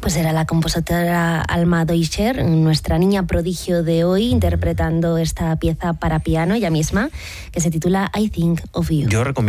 Pues era la compositora Alma Deutscher, nuestra niña prodigio de hoy, interpretando esta pieza para piano ella misma, que se titula I Think of You. Yo recomiendo